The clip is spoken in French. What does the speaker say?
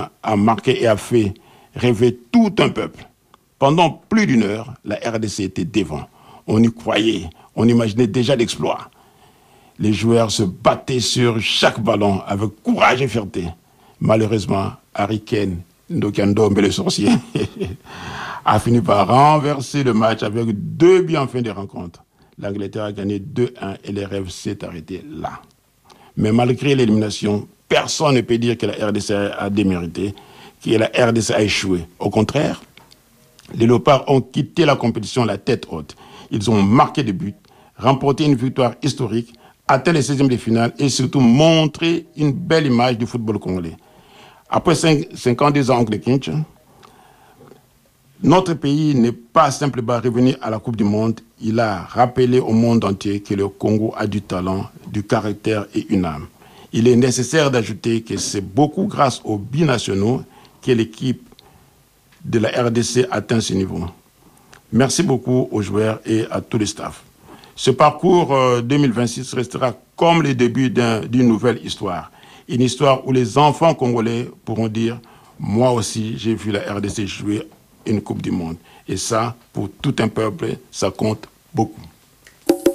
a marqué et a fait rêver tout un peuple. Pendant plus d'une heure, la RDC était devant. On y croyait, on imaginait déjà l'exploit. Les joueurs se battaient sur chaque ballon avec courage et fierté. Malheureusement, Harry Kane, Ndokando, mais le sorcier, a fini par renverser le match avec 2 buts en fin de rencontre. L'Angleterre a gagné 2-1 et les rêves s'est arrêté là. Mais malgré l'élimination, personne ne peut dire que la RDC a démérité, que la RDC a échoué. Au contraire, les Léopards ont quitté la compétition la tête haute. Ils ont marqué des buts, remporté une victoire historique, atteint les 16e de finale et surtout montré une belle image du football congolais. Après 52 ans en Kinch, notre pays n'est pas simplement revenu à la Coupe du Monde, il a rappelé au monde entier que le Congo a du talent, du caractère et une âme. Il est nécessaire d'ajouter que c'est beaucoup grâce aux binationaux que l'équipe de la RDC atteint ce niveau. Merci beaucoup aux joueurs et à tous les staffs. Ce parcours 2026 restera comme le début d'une nouvelle histoire. Une histoire où les enfants congolais pourront dire « Moi aussi, j'ai vu la RDC jouer une Coupe du Monde. » Et ça, pour tout un peuple, ça compte beaucoup.